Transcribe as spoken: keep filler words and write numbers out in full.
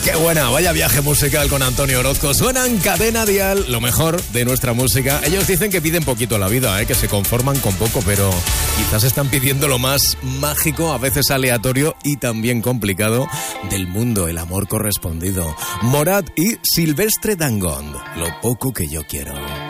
Qué buena, vaya viaje musical con Antonio Orozco. Suena en Cadena Dial lo mejor de nuestra música. Ellos dicen que piden poquito a la vida, ¿eh? Que se conforman con poco, pero quizás están pidiendo lo más mágico, a veces aleatorio y también complicado del mundo, el amor correspondido. Morat y Silvestre Dangond, lo poco que yo quiero.